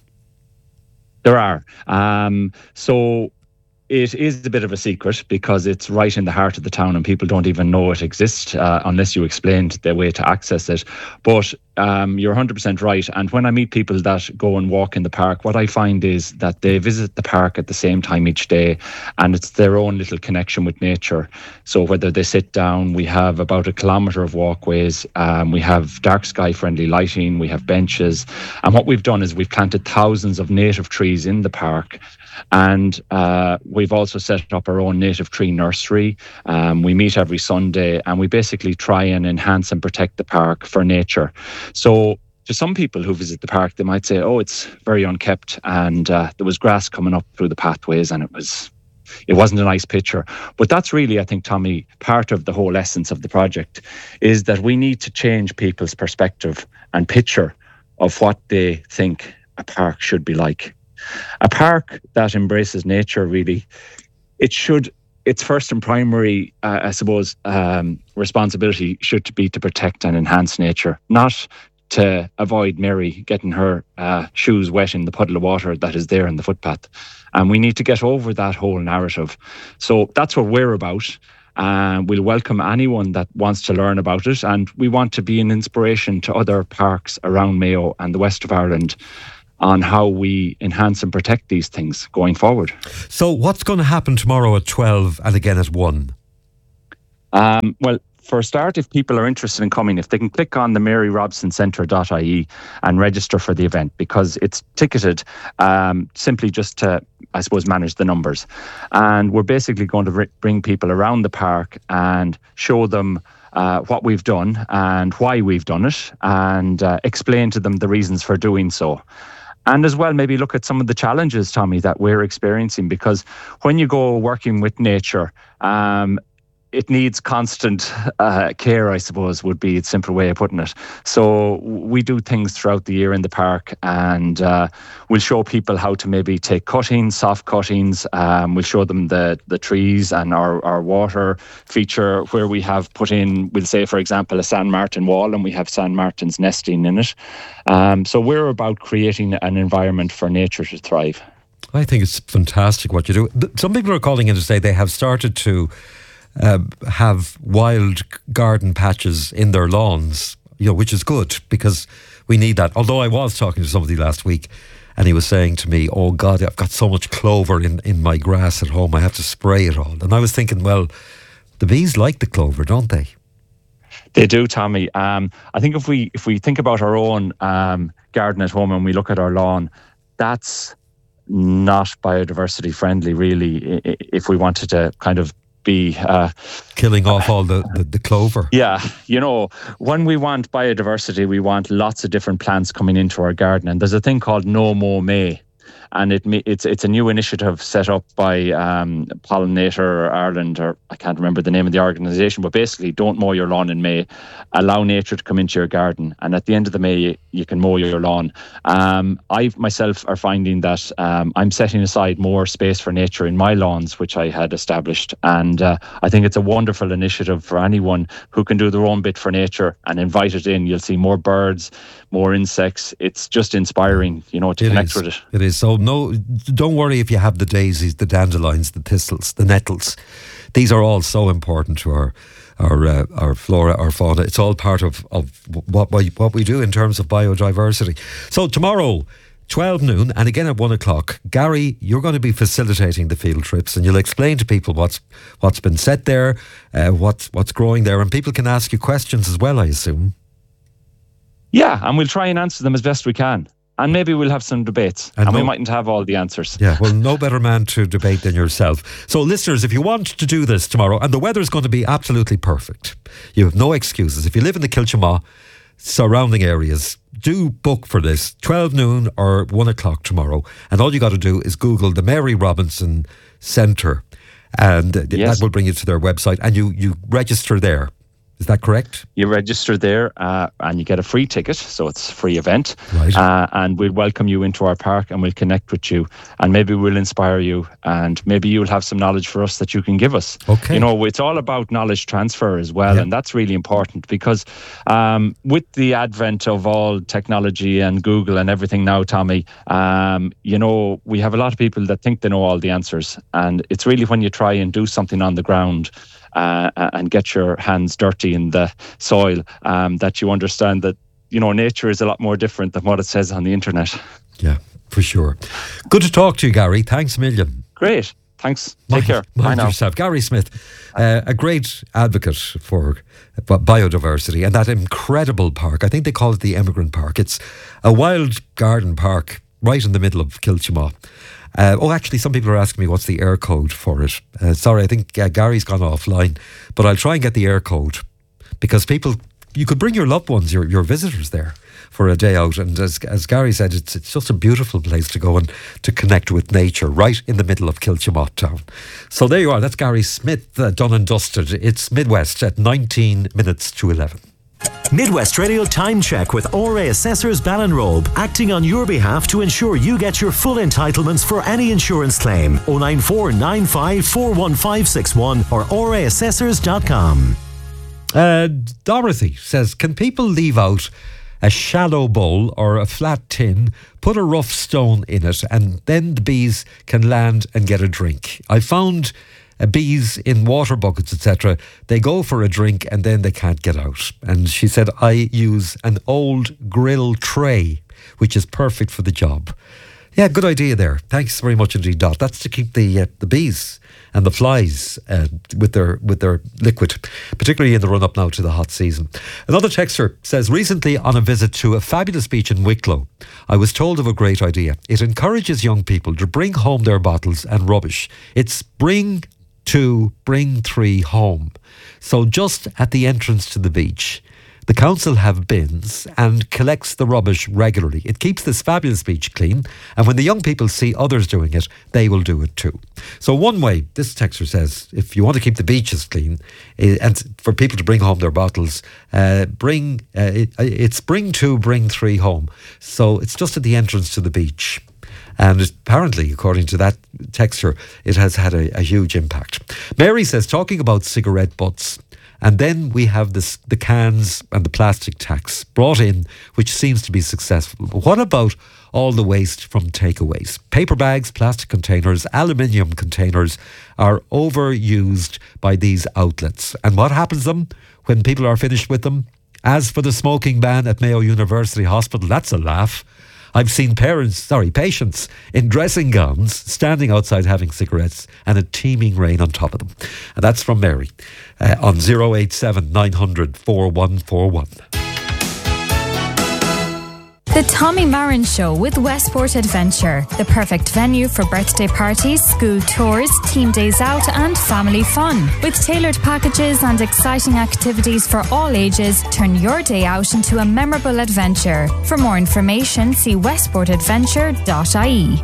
Speaker 18: There are. Um, so it is a bit of a secret because it's right in the heart of the town and people don't even know it exists uh, unless you explained the way to access it. But um, you're one hundred percent right. And when I meet people that go and walk in the park, what I find is that they visit the park at the same time each day, and it's their own little connection with nature. So whether they sit down, we have about a kilometre of walkways, um, we have dark sky friendly lighting, we have benches. And what we've done is we've planted thousands of native trees in the park. And uh, we've also set up our own native tree nursery. Um, we meet every Sunday and we basically try and enhance and protect the park for nature. So to some people who visit the park, they might say, oh, it's very unkept and uh, there was grass coming up through the pathways and it was it wasn't a nice picture. But that's really, I think, Tommy, part of the whole essence of the project, is that we need to change people's perspective and picture of what they think a park should be like. A park that embraces nature, really, it should, its first and primary, uh, I suppose, um, responsibility should be to protect and enhance nature, not to avoid Mary getting her uh, shoes wet in the puddle of water that is there in the footpath. And we need to get over that whole narrative. So that's what we're about. Uh, we'll welcome anyone that wants to learn about it. And we want to be an inspiration to other parks around Mayo and the west of Ireland on how we enhance and protect these things going forward.
Speaker 8: So what's going to happen tomorrow at twelve and again at one?
Speaker 18: Um, well, for a start, if people are interested in coming, if they can click on the mary robson centre dot I E and register for the event, because it's ticketed um, simply just to, I suppose, manage the numbers. And we're basically going to bring people around the park and show them uh, what we've done and why we've done it, and uh, explain to them the reasons for doing so. And as well, maybe look at some of the challenges, Tommy, that we're experiencing, because when you go working with nature, um, it needs constant uh, care, I suppose, would be a simple way of putting it. So we do things throughout the year in the park, and uh, we'll show people how to maybe take cuttings, soft cuttings. Um, we'll show them the, the trees and our, our water feature, where we have put in, we'll say, for example, a San Martin wall, and we have San Martins nesting in it. Um, so we're about creating an environment for nature to thrive.
Speaker 8: I think it's fantastic what you do. Some people are calling in to say they have started to Uh, have wild garden patches in their lawns, you know, which is good, because we need that. Although I was talking to somebody last week and he was saying to me, oh God, I've got so much clover in, in my grass at home, I have to spray it all. And I was thinking, well, the bees like the clover, don't they?
Speaker 18: They do, Tommy. Um, I think if we if we think about our own um, garden at home and we look at our lawn, that's not biodiversity friendly, really, if we wanted to kind of be uh,
Speaker 8: killing off all the, the, the clover.
Speaker 18: Yeah, you know, when we want biodiversity, we want lots of different plants coming into our garden, and there's a thing called No Mow May, and it it's it's a new initiative set up by um, Pollinator Ireland, or I can't remember the name of the organisation, but basically, don't mow your lawn in May, allow nature to come into your garden, and at the end of the May, you can mow your lawn. Um, I myself are finding that um, I'm setting aside more space for nature in my lawns, which I had established, and uh, I think it's a wonderful initiative for anyone who can do their own bit for nature and invite it in. You'll see more birds, more insects. It's just inspiring, you know, to
Speaker 8: it
Speaker 18: connect
Speaker 8: is.
Speaker 18: with it.
Speaker 8: It is. So no, don't worry if you have the daisies, the dandelions, the thistles, the nettles. These are all so important to our our uh, our flora, our fauna. It's all part of, of what we, what we do in terms of biodiversity. So tomorrow, twelve noon, and again at one o'clock, Gary, you're going to be facilitating the field trips, and you'll explain to people what's what's been set there, uh, what's what's growing there, and people can ask you questions as well, I assume.
Speaker 18: Yeah, and we'll try and answer them as best we can. And maybe we'll have some debates, and, and no, we mightn't have all the answers.
Speaker 8: Yeah, well, no better man to debate than yourself. So, listeners, if you want to do this tomorrow, and the weather's going to be absolutely perfect, you have no excuses. If you live in the Kilchama surrounding areas, do book for this, twelve noon or one o'clock tomorrow. And all you got to do is Google the Mary Robson Centre, and yes. that will bring you to their website, and you, you register there. Is that correct?
Speaker 18: You register there uh, and you get a free ticket, so it's a free event.
Speaker 8: Right.
Speaker 18: Uh, and we'll welcome you into our park, and we'll connect with you, and maybe we'll inspire you, and maybe you'll have some knowledge for us that you can give us.
Speaker 8: Okay.
Speaker 18: You know, it's all about knowledge transfer as well, yeah. and that's really important, because um, with the advent of all technology and Google and everything now, Tommy, um, you know, we have a lot of people that think they know all the answers, and it's really when you try and do something on the ground Uh, and get your hands dirty in the soil, um, that you understand that, you know, nature is a lot more different than what it says on the internet.
Speaker 8: Yeah, for sure. Good to talk to you, Gary. Thanks a million.
Speaker 18: Great. Thanks. Take
Speaker 8: mind,
Speaker 18: care.
Speaker 8: Mind
Speaker 18: Bye now.
Speaker 8: yourself. Gary Smith, uh, a great advocate for biodiversity, and that incredible park. I think they call it the Emigrant Park. It's a wild garden park right in the middle of Kilchama. Uh, oh, actually, some people are asking me what's the air code for it. Uh, sorry, I think uh, Gary's gone offline, but I'll try and get the air code, because people, you could bring your loved ones, your, your visitors there for for a day out. And as, as Gary said, it's, it's just a beautiful place to go and to connect with nature, right in the middle of Kilchimott town. So there you are. That's Gary Smith, uh, done and dusted. It's Midwest at nineteen minutes to eleven.
Speaker 19: Midwest Radio Time Check with O R A Assessors Ballinrobe, acting on your behalf to ensure you get your full entitlements for any insurance claim. oh nine four nine five four one five six one or O R A assessors dot com.
Speaker 8: Uh, Dorothy says, can people leave out a shallow bowl or a flat tin, put a rough stone in it, and then the bees can land and get a drink? I found uh, bees in water buckets, et cetera. They go for a drink and then they can't get out. And she said, I use an old grill tray, which is perfect for the job. Yeah, good idea there. Thanks very much indeed, Dot. That's to keep the uh, the bees and the flies uh, with their with their liquid, particularly in the run-up now to the hot season. Another texter says, recently on a visit to a fabulous beach in Wicklow, I was told of a great idea. It encourages young people to bring home their bottles and rubbish. It's bring two, bring three home. So just at the entrance to the beach, the council have bins and collects the rubbish regularly. It keeps this fabulous beach clean, and when the young people see others doing it, they will do it too. So one way, this texter says, if you want to keep the beaches clean eh, and for people to bring home their bottles, uh, bring uh, it, it's bring two, bring three home. So it's just at the entrance to the beach. And apparently, according to that texter, it has had a, a huge impact. Mary says, talking about cigarette butts, and then we have this, the cans and the plastic tax brought in, which seems to be successful. But what about all the waste from takeaways? Paper bags, plastic containers, aluminium containers are overused by these outlets. And what happens to them when people are finished with them? As for the smoking ban at Mayo University Hospital, that's a laugh. I've seen parents, sorry, patients in dressing gowns standing outside having cigarettes and a teeming rain on top of them. And that's from Mary uh, on oh eight seven nine hundred four one four one.
Speaker 17: The Tommy Marin Show with Westport Adventure, the perfect venue for birthday parties, school tours, team days out and family fun. With tailored packages and exciting activities for all ages, turn your day out into a memorable adventure. For more information, see westport adventure dot I E.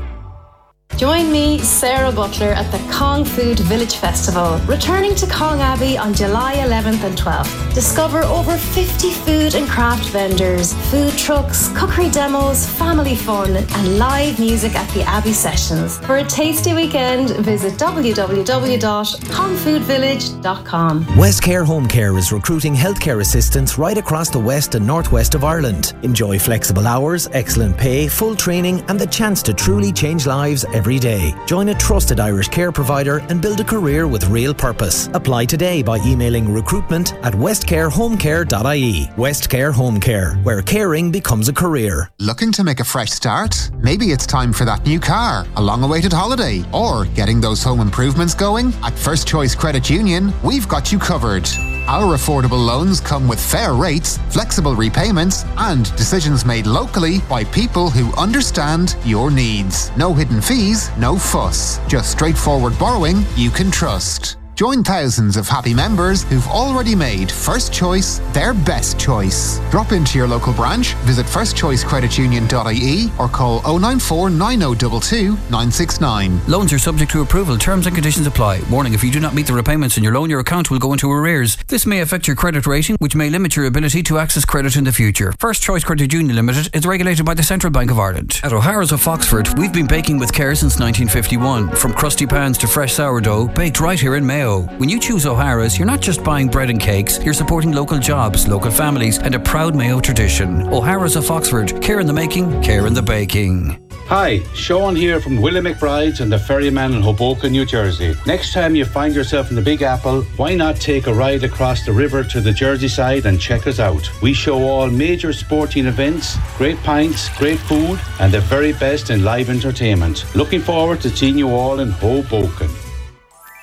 Speaker 20: Join me, Sarah Butler, at the Kong Food Village Festival, returning to Kong Abbey on July eleventh and twelfth. Discover over fifty food and craft vendors, food trucks, cookery demos, family fun, and live music at the Abbey Sessions. For a tasty weekend, visit w w w dot kong food village dot com.
Speaker 12: Westcare Home Care is recruiting healthcare assistants right across the west and northwest of Ireland. Enjoy flexible hours, excellent pay, full training, and the chance to truly change lives every day. Join a trusted Irish care provider and build a career with real purpose. Apply today by emailing recruitment at westcare home care dot I E. Westcare Home Care, where caring becomes a career.
Speaker 21: Looking to make a fresh start? Maybe it's time for that new car, a long-awaited holiday, or getting those home improvements going? At First Choice Credit Union, we've got you covered. Our affordable loans come with fair rates, flexible repayments, and decisions made locally by people who understand your needs. No hidden fees, no fuss. Just straightforward borrowing you can trust. Join thousands of happy members who've already made First Choice their best choice. Drop into your local branch, visit first choice credit union dot I E or call oh nine four nine oh two two nine six nine.
Speaker 3: Loans are subject to approval. Terms and conditions apply. Warning, if you do not meet the repayments in your loan, your account will go into arrears. This may affect your credit rating, which may limit your ability to access credit in the future. First Choice Credit Union Limited is regulated by the Central Bank of Ireland. At O'Hara's of Foxford, we've been baking with care since nineteen fifty-one. From crusty pans to fresh sourdough, baked right here in Mayo. When you choose O'Hara's, you're not just buying bread and cakes, you're supporting local jobs, local families, and a proud Mayo tradition. O'Hara's of Foxford, care in the making, care in the baking.
Speaker 22: Hi, Sean here from Willie McBride's and the Ferryman in Hoboken, New Jersey. Next time you find yourself in the Big Apple, why not take a ride across the river to the Jersey side and check us out? We show all major sporting events, great pints, great food, and the very best in live entertainment. Looking forward to seeing you all in Hoboken.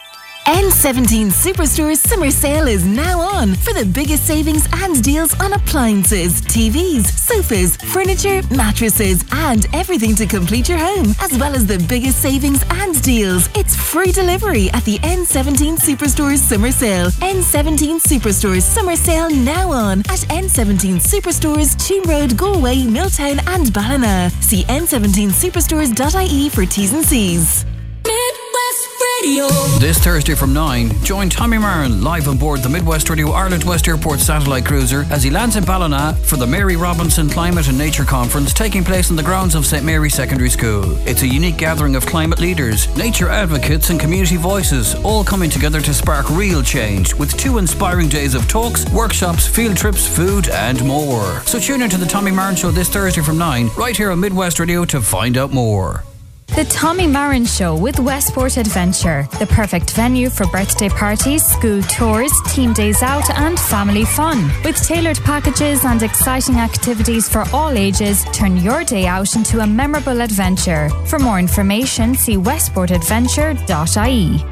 Speaker 7: N seventeen Superstore's summer sale is now on for the biggest savings and deals on appliances, T Vs, sofas, furniture, mattresses, and everything to complete your home, as well as the biggest savings and deals. It's free delivery at the N seventeen Superstore's summer sale. N seventeen Superstore's summer sale now on at N seventeen Superstores, Cheam Road, Galway, Milltown, and Ballina. See n seventeen superstores dot I E for T's and C's.
Speaker 5: Radio.
Speaker 3: This Thursday from nine, join Tommy Marin live on board the Midwest Radio Ireland West Airport satellite cruiser as he lands in Ballina for the Mary Robinson Climate and Nature Conference taking place in the grounds of Saint Mary's Secondary School. It's a unique gathering of climate leaders, nature advocates and community voices, all coming together to spark real change with two inspiring days of talks, workshops, field trips, food and more. So tune into the Tommy Marin Show this Thursday from nine, right here on Midwest Radio to find out more.
Speaker 17: The Tommy Marin Show with Westport Adventure, the perfect venue for birthday parties, school tours, team days out and family fun. With tailored packages and exciting activities for all ages, turn your day out into a memorable adventure. For more information, see westport adventure dot I E.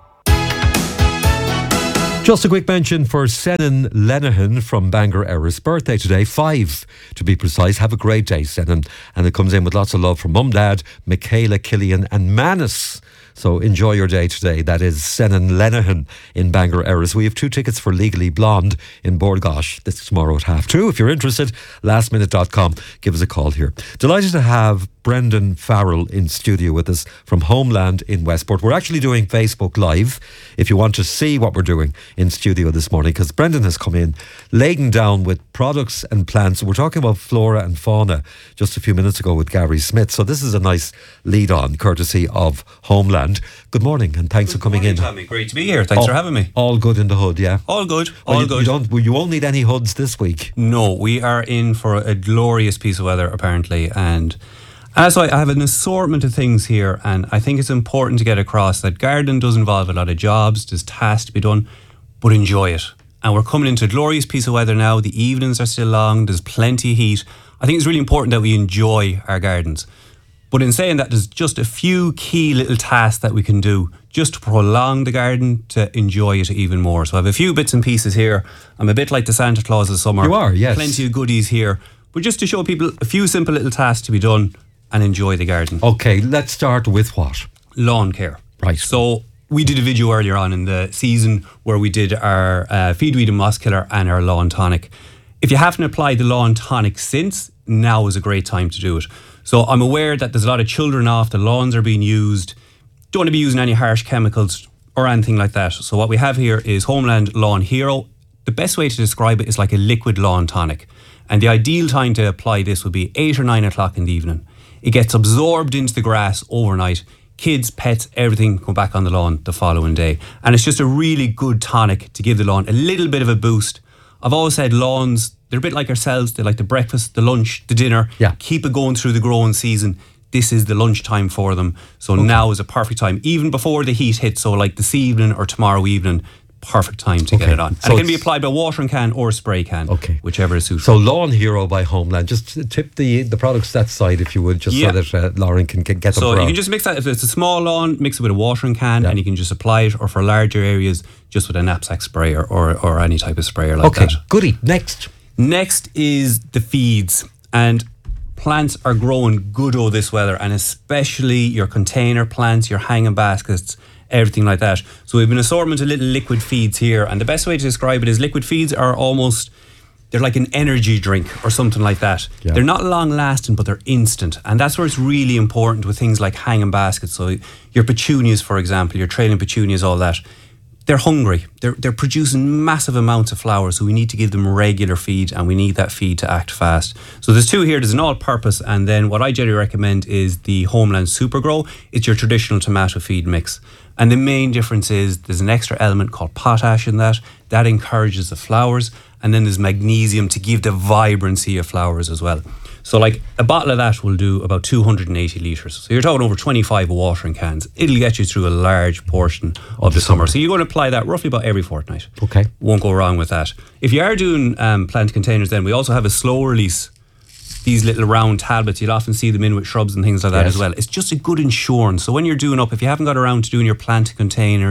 Speaker 8: Just a quick mention for Senan Lenihan from Bangor Erris. Birthday today, five to be precise. Have a great day, Senan. And it comes in with lots of love from Mum, Dad, Michaela, Killian and Manus. So enjoy your day today. That is Senan Lenihan in Bangor Erris. We have two tickets for Legally Blonde in Borgosh. This is tomorrow at half two. If you're interested, last minute dot com. Give us a call here. Delighted to have Brendan Farrell in studio with us from Homeland in Westport. We're actually doing Facebook Live if you want to see what we're doing in studio this morning, because Brendan has come in laden down with products and plants. We're talking about flora and fauna just a few minutes ago with Gary Smith. So this is a nice lead on courtesy of Homeland. Good morning and thanks
Speaker 1: good
Speaker 8: for coming
Speaker 1: morning,
Speaker 8: in.
Speaker 1: Tommy. Great to be here. Thanks
Speaker 8: all,
Speaker 1: for having me.
Speaker 8: All good in the hood, yeah?
Speaker 1: All good.
Speaker 8: Oh,
Speaker 1: All
Speaker 8: you,
Speaker 1: good.
Speaker 8: You, don't, you won't need any hoods this week.
Speaker 1: No, we are in for a glorious piece of weather apparently, and as I, I have an assortment of things here, and I think it's important to get across that gardening does involve a lot of jobs, there's tasks to be done, but enjoy it. And we're coming into a glorious piece of weather now. The evenings are still long, there's plenty of heat. I think it's really important that we enjoy our gardens. But in saying that, there's just a few key little tasks that we can do just to prolong the garden, to enjoy it even more. So I have a few bits and pieces here. I'm a bit like the Santa Claus of summer.
Speaker 8: You are, yes.
Speaker 1: Plenty of goodies here. But just to show people a few simple little tasks to be done and enjoy the garden.
Speaker 8: Okay, let's start with what?
Speaker 1: Lawn care.
Speaker 8: Right.
Speaker 1: So we did a video earlier on in the season where we did our uh, feed weed and moss killer and our lawn tonic. If you haven't applied the lawn tonic since, now is a great time to do it. So I'm aware that there's a lot of children off, the lawns are being used. Don't want to be using any harsh chemicals or anything like that. So what we have here is Homeland Lawn Hero. The best way to describe it is like a liquid lawn tonic. And the ideal time to apply this would be eight or nine o'clock in the evening. It gets absorbed into the grass overnight. Kids, pets, everything go back on the lawn the following day. And it's just a really good tonic to give the lawn a little bit of a boost. I've always said lawns, they're a bit like ourselves. They like the breakfast, the lunch, the dinner.
Speaker 8: Yeah.
Speaker 1: Keep it going through the growing season. This is the lunch time for them. So okay. Now is a perfect time, even before the heat hits. So like this evening or tomorrow evening, perfect time to
Speaker 8: okay.
Speaker 1: get it on. And
Speaker 8: so
Speaker 1: it can be applied by watering can or spray can,
Speaker 8: okay.
Speaker 1: whichever is suitable.
Speaker 8: So Lawn Hero by Homeland. Just tip the the products that side if you would, just
Speaker 1: yeah.
Speaker 8: so that uh, Lauren can, can get them
Speaker 1: So
Speaker 8: around.
Speaker 1: you can just mix that, if it's a small lawn, mix it with a watering can
Speaker 8: yeah.
Speaker 1: and you can just apply it, or for larger areas, just with a knapsack sprayer or, or any type of sprayer like
Speaker 8: okay.
Speaker 1: that.
Speaker 8: Okay, goody. Next.
Speaker 1: Next is the feeds. And plants are growing good over this weather, and especially your container plants, your hanging baskets, everything like that. So we have an assortment of little liquid feeds here, and the best way to describe it is liquid feeds are almost, they're like an energy drink or something like that. Yeah. They're not long lasting, but they're instant, and that's where it's really important with things like hanging baskets. So your petunias, for example, your trailing petunias, all that, they're hungry. They're they're producing massive amounts of flowers, so we need to give them regular feed, and we need that feed to act fast. So there's two here. There's an all-purpose, and then what I generally recommend is the Homeland Super Grow. It's your traditional tomato feed mix. And the main difference is there's an extra element called potash in that. That encourages the flowers. And then there's magnesium to give the vibrancy of flowers as well. So like a bottle of that will do about two hundred eighty litres. So you're talking over twenty-five watering cans. It'll get you through a large portion of, of the summer. summer. So you're going to apply that roughly about every fortnight.
Speaker 8: Okay.
Speaker 1: Won't go wrong with that. If you are doing um, plant containers, then we also have a slow release. These little round tablets, you'll often see them in with shrubs and things like that yes. as well. It's just a good insurance. So when you're doing up, if you haven't got around to doing your plant containers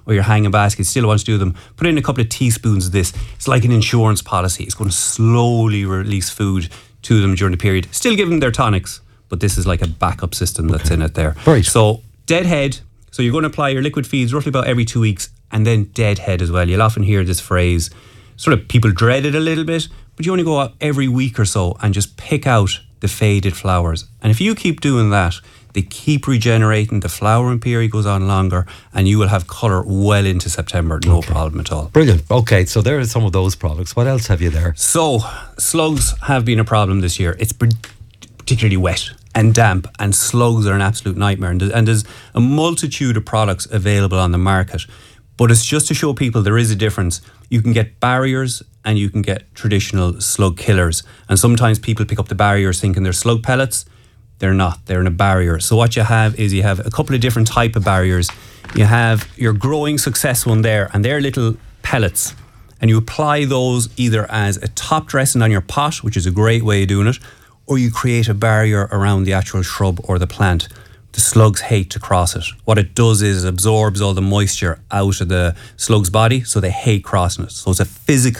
Speaker 1: or your hanging basket, still want to do them, put in a couple of teaspoons of this. It's like an insurance policy. It's going to slowly release food to them during the period. Still give them their tonics, but this is like a backup system that's okay. in it there.
Speaker 8: Right.
Speaker 1: So deadhead. So you're going to apply your liquid feeds roughly about every two weeks, and then deadhead as well. You'll often hear this phrase. Sort of people dread it a little bit, but you only go out every week or so and just pick out the faded flowers. And if you keep doing that, they keep regenerating, the flowering period goes on longer, and you will have colour well into September, no okay. problem at all.
Speaker 8: Brilliant. Okay, so there are some of those products. What else have you there?
Speaker 1: So, slugs have been a problem this year. It's particularly wet and damp, and slugs are an absolute nightmare. And there's a multitude of products available on the market. But it's just to show people there is a difference. You can get barriers and you can get traditional slug killers. And sometimes people pick up the barriers thinking they're slug pellets. They're not. They're in a barrier. So what you have is you have a couple of different type of barriers. You have your growing success one there, and they're little pellets. And you apply those either as a top dressing on your pot, which is a great way of doing it, or you create a barrier around the actual shrub or the plant. The slugs hate to cross it. What it does is it absorbs all the moisture out of the slug's body, so they hate crossing it. So it's a physical